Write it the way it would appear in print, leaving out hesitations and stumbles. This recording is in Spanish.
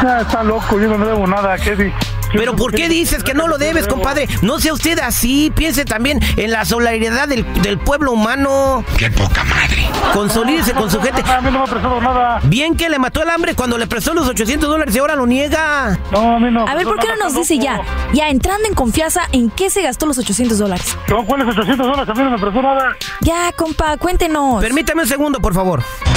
Está loco, yo no debo nada, Kevin. Pero ¿por qué dices que no lo debes, compadre? No sea usted así. Piense también en la solidaridad del pueblo humano. ¡Qué poca madre! Consolídese con su gente. A mí no me ha prestado nada. Bien que le mató el hambre cuando le prestó los $800 y ahora lo niega. No, a mí no. A ver, ¿por qué no nos dice ya? Ya, entrando en confianza, ¿en qué se gastó los $800? No, ¿cuáles $800? A mí no me prestó nada. Ya, compa, cuéntenos. Permítame un segundo, por favor.